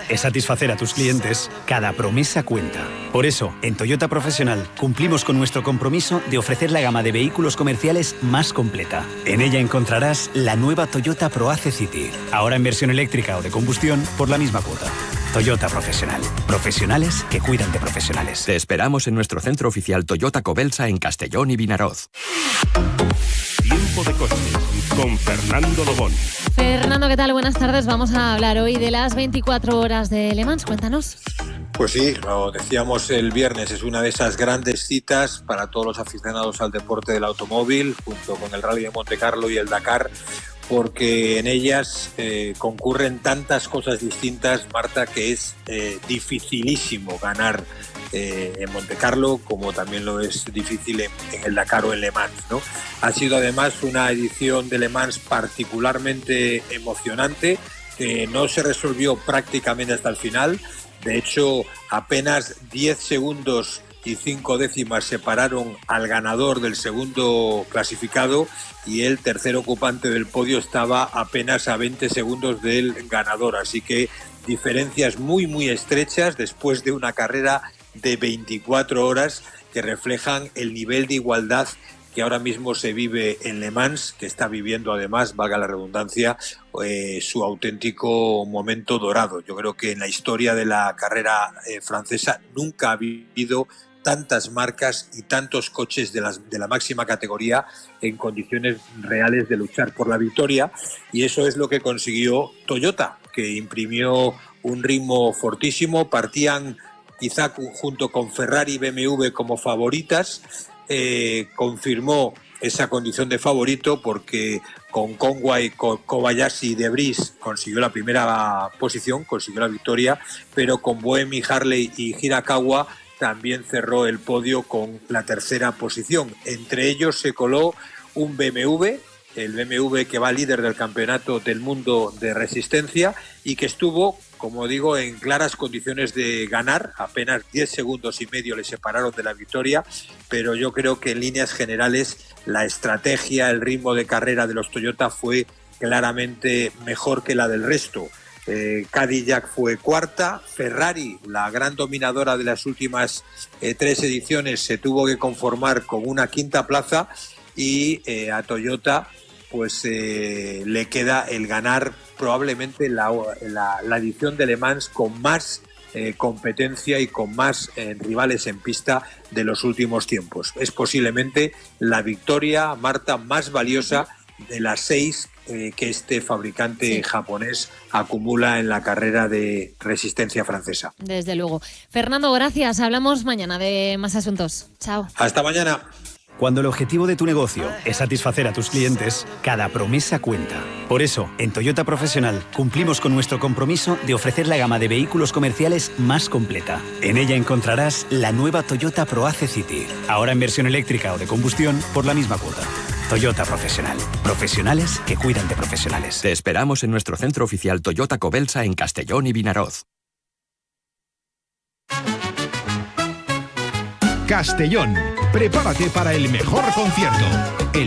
es satisfacer a tus clientes, cada promesa cuenta. Por eso, en Toyota Profesional, cumplimos con nuestro compromiso de ofrecer la gama de vehículos comerciales más completa. En ella encontrarás la nueva Toyota ProAce City, ahora en versión eléctrica o de combustión por la misma cuota. Toyota Profesional. Profesionales que cuidan de profesionales. Te esperamos en nuestro centro oficial Toyota Cobelsa en Castellón y Vinaroz. Tiempo de coches con Fernando Lobón. Fernando, ¿qué tal? Buenas tardes. Vamos a hablar hoy de las 24 horas de Le Mans. Cuéntanos. Pues sí, lo decíamos el viernes, es una de esas grandes citas para todos los aficionados al deporte del automóvil, junto con el Rally de Montecarlo y el Dakar, porque en ellas concurren tantas cosas distintas, Marta, que es dificilísimo ganar en Montecarlo, como también lo es difícil en el Dakar o en Le Mans, ¿no? Ha sido además una edición de Le Mans particularmente emocionante, que no se resolvió prácticamente hasta el final. De hecho, apenas 10 segundos y 5 décimas separaron al ganador del segundo clasificado, y el tercer ocupante del podio estaba apenas a 20 segundos del ganador. Así que diferencias muy, muy estrechas después de una carrera de 24 horas que reflejan el nivel de igualdad que ahora mismo se vive en Le Mans, que está viviendo además, valga la redundancia, su auténtico momento dorado. Yo creo que en la historia de la carrera francesa nunca ha habido tantas marcas y tantos coches de la máxima categoría en condiciones reales de luchar por la victoria, y eso es lo que consiguió Toyota, que imprimió un ritmo fortísimo. Partían quizá junto con Ferrari y BMW como favoritas. Confirmó esa condición de favorito porque con Conway, Kobayashi y De Vries consiguió la primera posición, consiguió la victoria, pero con Buemi, Harley y Hirakawa también cerró el podio con la tercera posición. Entre ellos se coló un BMW, el BMW que va líder del campeonato del mundo de resistencia y que estuvo, como digo, en claras condiciones de ganar. Apenas 10 segundos y medio le separaron de la victoria, pero yo creo que en líneas generales la estrategia, el ritmo de carrera de los Toyota fue claramente mejor que la del resto. Cadillac fue cuarta, Ferrari, la gran dominadora de las últimas 3 ediciones, se tuvo que conformar con una quinta plaza, y a Toyota pues le queda el ganar probablemente la edición de Le Mans con más competencia y con más rivales en pista de los últimos tiempos. Es posiblemente la victoria, Marta, más valiosa de las 6 que este fabricante japonés acumula en la carrera de resistencia francesa. Desde luego. Fernando, gracias. Hablamos mañana de más asuntos. Chao. Hasta mañana. Cuando el objetivo de tu negocio es satisfacer a tus clientes, cada promesa cuenta. Por eso, en Toyota Profesional, cumplimos con nuestro compromiso de ofrecer la gama de vehículos comerciales más completa. En ella encontrarás la nueva Toyota ProAce City, ahora en versión eléctrica o de combustión por la misma cuota. Toyota Profesional. Profesionales que cuidan de profesionales. Te esperamos en nuestro centro oficial Toyota Cobelsa en Castellón y Vinaroz. Castellón, prepárate para el mejor concierto.